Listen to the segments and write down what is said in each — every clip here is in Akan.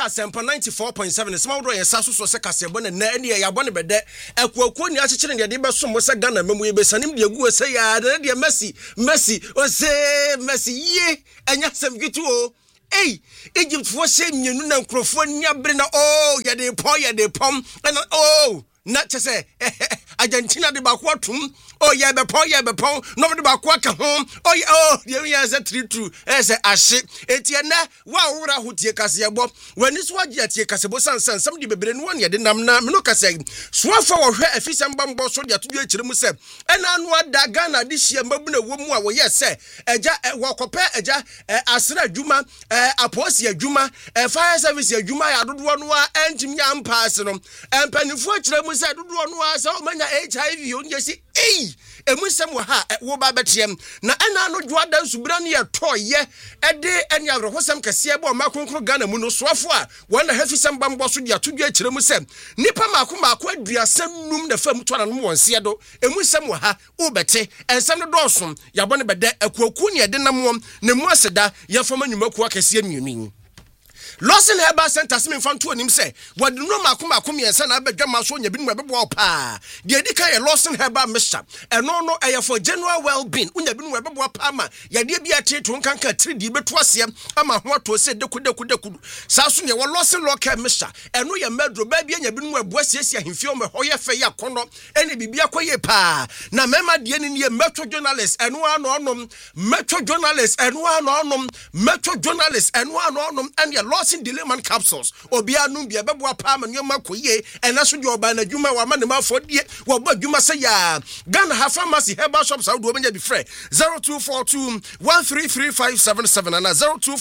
Sempa 94.7 Small Roy and Sasu so Casabon and Nanny Yabon Bede Equo Nia Chicken and the Debasum was a gun and Memu Besanim Diagu say dear Messi or say Messi ye and Yasam Gitu. Hey, Egypt was saying you know Crofonia Brina oh ya de pom and oh not to say Argentina de Baquatum. Oh yeah, be pon. Nobody ba kwaka home. Oh yeah, oh the answer true. Say ashe. Etiana wa wura hotie kase yebo. When this wa je tie kase bo sansan some de bebre no ne de nam na me no kase. Soafa wo hwe afisem bambo so de atodwo akire mu se. Ena no ada Ghana de hia mabu na wo mu a wo ye se. Eja wo kope eja asra adwuma aposi adwuma fire service adwuma ya dodo no a entim ya mpaase no. Empanifo akire mu se dodo no a se o manya HIV on je si emusem wo ha wo ba betiem na ena no dwoada nsubra ne ye toye ede ene awerehosem kase ebe o makonkro Ghana mu no soafo a wona hafisem bambo so dia todwo akire mu sem nipa mako aduasam num na fam to na no wonse do emusem wo ha wo bete ensem no doso yabone bede akuaku ne ede namom ne mu aseda yefam anyumaku akase mienu Lawson Herbal Center Simin Fantu onim say what no mako yensa na abedwa maso nya binu bebo pa de edika ye Lawson Herbal mixture eno no eye for general well-being unya binu bebo pa ma ye de bia teto nkanka 3D beto ase ama ho ato se deku saso ne Lawson local mixture eno ye medro ba bia nya binu ebo asiesie ahemfio me hoye fe ya kono ene bibia koye pa na mema de ne metro journalist eno ano metro journalist eno ano metro journalist eno ano and ye Lawson Dileman capsules obia num bia bebo pa ma nyoma koye ena so de oba na dwuma wa ma ne ma fodie wo ba dwuma se ya Ghana ha pharmacy herbal shops how do obenya bi frɛ 0242133577 and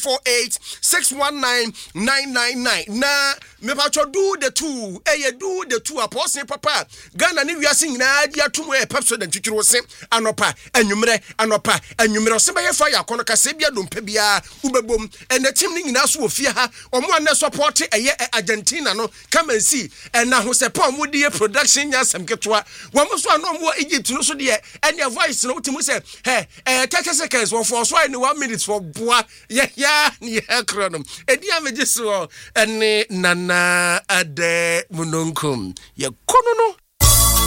0248619999 na me pa cho do the two do the two apostle papa Ghana ni wiase nyina dia atomo e pepso da twitwiro se anopa anwumere se be ye fa ya kono kase bia dompa bia ubebom ena tim ni nyina so ofie ha omo an support eye Argentina no come and see and na ho se pa omo die production nya sam ketwa wo mo so no mo Egypt no so de any voice no timu se 30 seconds for so any 1 minute for boa ya ni ekronom edi ameje so ene nana ade munonkum ye kono no